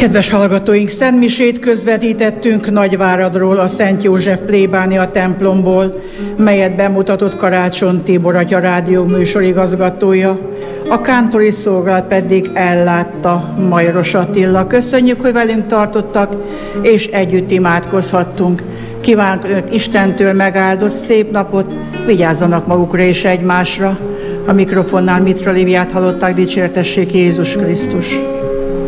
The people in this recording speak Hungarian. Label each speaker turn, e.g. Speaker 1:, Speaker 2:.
Speaker 1: Kedves hallgatóink, szentmisét közvetítettünk Nagyváradról, a Szent József plébánia templomból, melyet bemutatott Karácsony Tibor atya rádió műsorigazgatója. A kántori szolgálat pedig ellátta Majros Attila. Köszönjük, hogy velünk tartottak, és együtt imádkozhattunk. Kívánok Istentől megáldott szép napot, vigyázzanak magukra és egymásra. A mikrofonnál Mitra Liviát hallották, dicsértessék Jézus Krisztus.